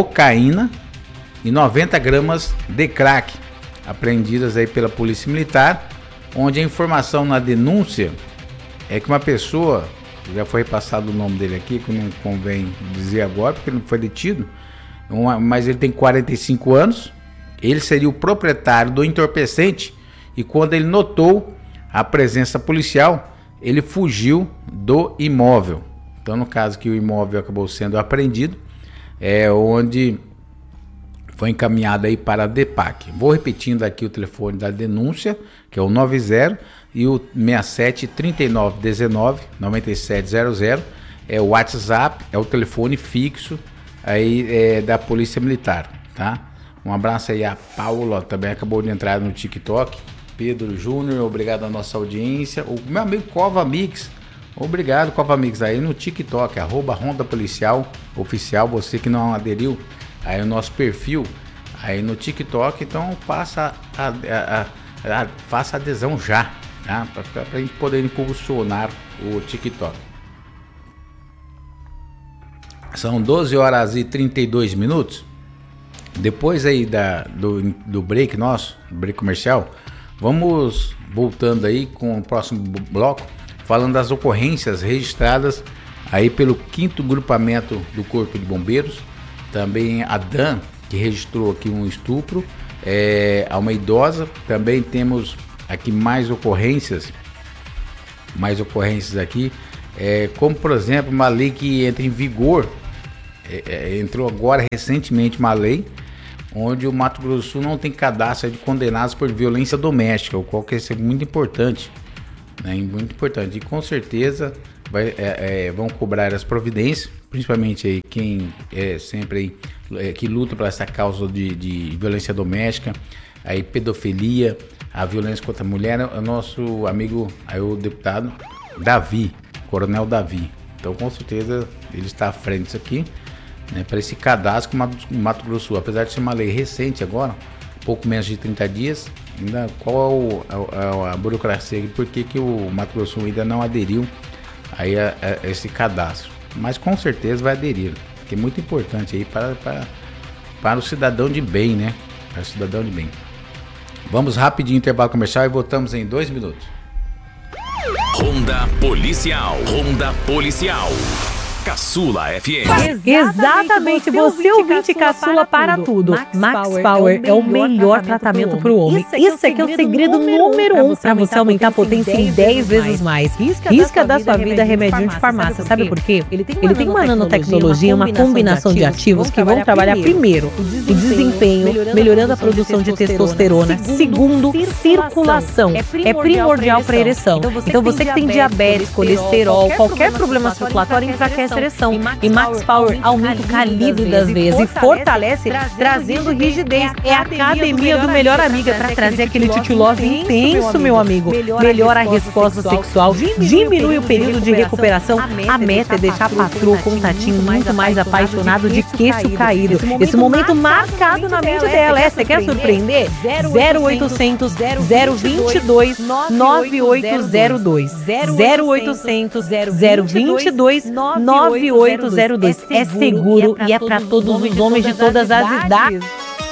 cocaína e 90 gramas de crack, apreendidas aí pela Polícia Militar, onde a informação na denúncia é que uma pessoa, já foi repassado o nome dele aqui, que não convém dizer agora, porque não foi detido, mas ele tem 45 anos, ele seria o proprietário do entorpecente e quando ele notou a presença policial, ele fugiu do imóvel. Então, no caso que o imóvel acabou sendo apreendido, é onde foi encaminhado aí para a DEPAC. Vou repetindo aqui o telefone da denúncia, que é o 90 e o 67 39 19 9700, é o WhatsApp, é o telefone fixo aí da Polícia Militar, tá? Um abraço aí a Paula, também acabou de entrar no TikTok. Pedro Júnior, obrigado à nossa audiência. O meu amigo Cova Mix, obrigado Cova Mix aí no TikTok, @Ronda Policial Oficial, você que não aderiu aí o nosso perfil aí no TikTok, então faça adesão já, tá? Para a gente poder impulsionar o TikTok. São 12 horas e 32 minutos. Depois aí do break nosso, break comercial, vamos voltando aí com o próximo bloco, falando das ocorrências registradas aí pelo 5º grupamento do Corpo de Bombeiros, também a DAN, que registrou aqui um estupro a uma idosa. Também temos aqui mais ocorrências aqui, como por exemplo uma lei que entra em vigor, entrou agora recentemente uma lei onde o Mato Grosso do Sul não tem cadastro de condenados por violência doméstica, o qual que é muito importante, né? Muito importante, e com certeza vão cobrar as providências, principalmente aí quem sempre aí, que luta por essa causa de violência doméstica, aí pedofilia, a violência contra a mulher, é o nosso amigo aí, o deputado Davi, Coronel Davi. Então com certeza ele está à frente disso aqui, né, para esse cadastro que o Mato Grosso do Sul, apesar de ser uma lei recente agora, pouco menos de 30 dias, ainda qual a burocracia, por que o Mato Grosso do Sul ainda não aderiu aí a esse cadastro, mas com certeza vai aderir, que é muito importante aí para o cidadão de bem, né? Para o cidadão de bem. Vamos rapidinho intervalo comercial e voltamos em 2 minutos. Ronda Policial. Ronda Policial. Caçula FM. Exatamente, você ouvinte caçula para tudo. Max Power é o melhor tratamento para o homem. Isso aqui é o segredo número 1 para você aumentar a potência em 10 vezes mais. Risca da sua vida remedinho de farmácia, sabe por quê? Ele tem uma nanotecnologia, uma combinação de ativos que vão trabalhar primeiro o desempenho, melhorando a produção de testosterona. Segundo, circulação. É primordial para a ereção. Então você que tem diabetes, colesterol, qualquer problema circulatório, enfraquece a ereção. E Max Power aumenta o calibre das veias e fortalece, trazendo rigidez. É a academia do melhor amiga para trazer aquele titi love intenso, meu amigo. Melhora a resposta sexual, diminui o período de recuperação. A meta é deixar a patroa com um tatinho muito mais apaixonado de queixo caído. Esse momento marcado na mente dela. Você quer surpreender? 0800 022 9802. 0800 022 9802. É seguro e é para todos os homens de todas as idades.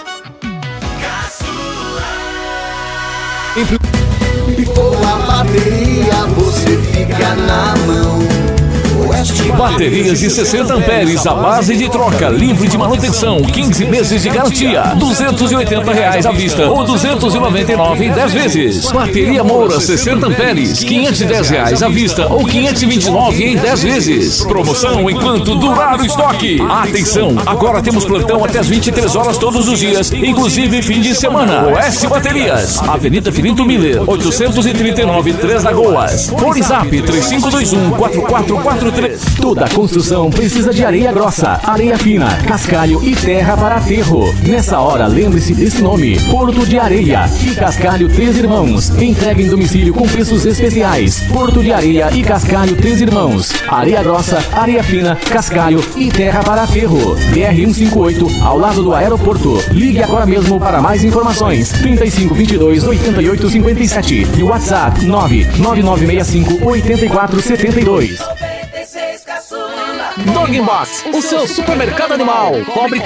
E for a bateria, você fica na mão. Baterias de 60 amperes à base de troca, livre de manutenção, 15 meses de garantia, R$280 à vista ou R$299 em 10 vezes. Bateria Moura 60 amperes, R$510 à vista ou R$529 em 10 vezes. Promoção enquanto durar o estoque. Atenção, agora temos plantão até as 23 horas todos os dias, inclusive fim de semana. Oeste Baterias, Avenida Filinto Miller, 839, 3 Lagoas. Fone Zap 3521-4443. Toda construção precisa de areia grossa, areia fina, cascalho e terra para aterro. Nessa hora, lembre-se desse nome: Porto de Areia e Cascalho Três Irmãos. Entrega em domicílio com preços especiais. Porto de Areia e Cascalho Três Irmãos. Areia grossa, areia fina, cascalho e terra para aterro. BR-158, ao lado do aeroporto. Ligue agora mesmo para mais informações. 3522-8857 e WhatsApp 99965-8472. Dogbox, o seu supermercado animal. Cobre